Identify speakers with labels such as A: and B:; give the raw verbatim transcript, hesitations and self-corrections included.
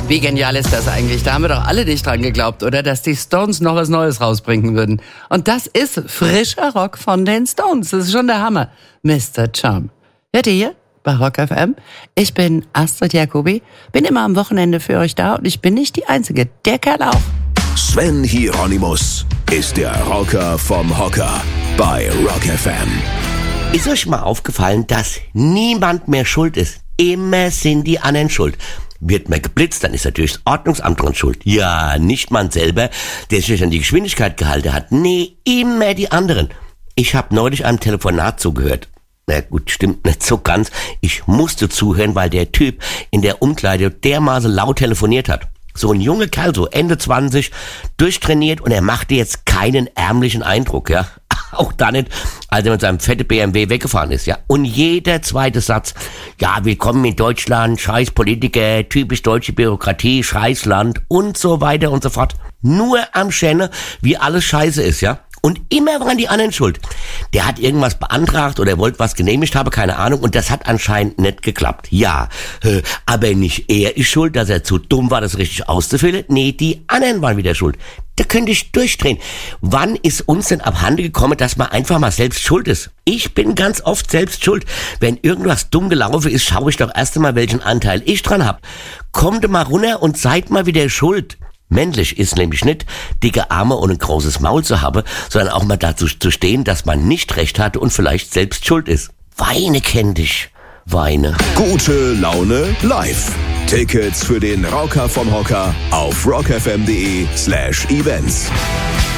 A: Wie genial ist das eigentlich? Da haben wir doch alle nicht dran geglaubt, oder? Dass die Stones noch was Neues rausbringen würden. Und das ist frischer Rock von den Stones. Das ist schon der Hammer. Mister Charm. Hört ihr hier bei Rock F M? Ich bin Astrid Jacobi, bin immer am Wochenende für euch da und ich bin nicht die Einzige. Der Kerl auch.
B: Sven Hieronymus ist der Rocker vom Hocker bei Rock F M.
C: Ist euch mal aufgefallen, dass niemand mehr schuld ist? Immer sind die anderen schuld. Wird man geblitzt, dann ist natürlich das Ordnungsamt dran schuld. Ja, nicht man selber, der sich an die Geschwindigkeit gehalten hat. Nee, immer die anderen. Ich habe neulich einem Telefonat zugehört. Na gut, stimmt nicht so ganz. Ich musste zuhören, weil der Typ in der Umkleide dermaßen laut telefoniert hat. So ein junger Kerl, so Ende zwanzig, durchtrainiert und er machte jetzt keinen ärmlichen Eindruck, ja. Auch da nicht, als er mit seinem fetten B M W weggefahren ist, ja. Und jeder zweite Satz, ja, willkommen in Deutschland, scheiß Politiker, typisch deutsche Bürokratie, scheiß Land und so weiter und so fort. Nur am Schenne, wie alles scheiße ist, ja. Und immer waren die anderen schuld. Der hat irgendwas beantragt oder wollte was genehmigt haben, keine Ahnung, und das hat anscheinend nicht geklappt. Ja, äh, aber nicht er ist schuld, dass er zu dumm war, das richtig auszufüllen. Nee, die anderen waren wieder schuld. Da könnte ich durchdrehen. Wann ist uns denn abhanden gekommen, dass man einfach mal selbst schuld ist? Ich bin ganz oft selbst schuld. Wenn irgendwas dumm gelaufen ist, schaue ich doch erst einmal, welchen Anteil ich dran hab. Kommt mal runter und seid mal wieder schuld. Männlich ist nämlich nicht, dicke Arme und ein großes Maul zu haben, sondern auch mal dazu zu stehen, dass man nicht recht hatte und vielleicht selbst schuld ist. Weine kenn dich. Weine.
B: Gute Laune live. Tickets für den Rocker vom Hocker auf rockfm.de slash events.